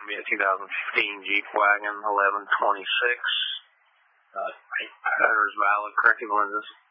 be a 2015 Jeep Wagon 1126. Owner's valid, corrective lenses.